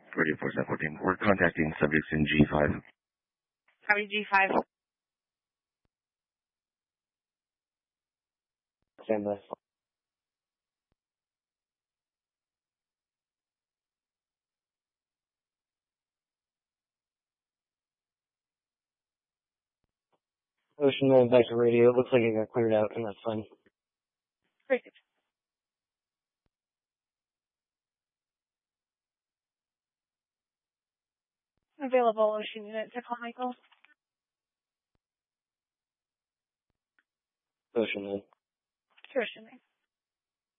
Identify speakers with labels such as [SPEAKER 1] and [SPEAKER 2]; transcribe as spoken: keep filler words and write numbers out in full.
[SPEAKER 1] Radio four seven fourteen. We're contacting subjects in G five.
[SPEAKER 2] Copy G five.
[SPEAKER 3] Stand by. Ocean Man back to radio. It looks like it got cleared out, and that's fine.
[SPEAKER 2] Great. Available Ocean unit to call Michael.
[SPEAKER 3] Ocean Man.
[SPEAKER 2] Ocean Man.